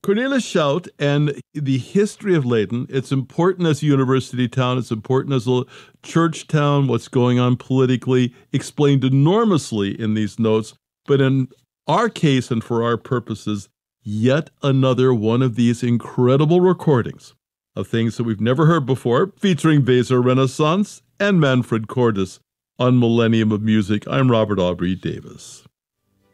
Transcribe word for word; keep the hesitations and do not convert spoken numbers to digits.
Cornelis Schout and the history of Leyden. It's important as a university town. It's important as a church town, what's going on politically, explained enormously in these notes. But in our case and for our purposes, yet another one of these incredible recordings of things that we've never heard before, featuring Weser Renaissance and Manfred Cordes on Millennium of Music. I'm Robert Aubrey Davis.